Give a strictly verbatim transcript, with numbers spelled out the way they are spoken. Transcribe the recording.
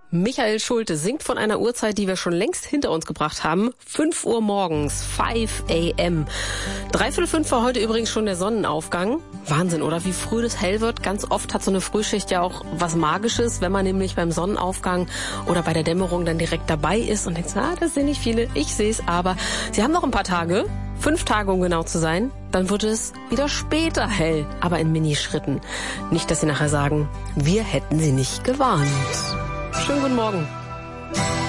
Michael Schulte singt von einer Uhrzeit, die wir schon längst hinter uns gebracht haben. fünf Uhr morgens, five a m Dreiviertel fünf war heute übrigens schon der Sonnenaufgang. Wahnsinn, oder? Wie früh das hell wird. Ganz oft hat so eine Frühschicht ja auch was Magisches, wenn man nämlich beim Sonnenaufgang oder bei der Dämmerung dann direkt dabei ist und denkt, ah, das sind nicht viele, ich sehe es, aber sie haben noch ein paar Tage, fünf Tage um genau zu sein, dann wird es wieder später hell, aber in Minischritten. Nicht, dass sie nachher sagen, wir hätten sie nicht gewarnt. Schönen guten Morgen.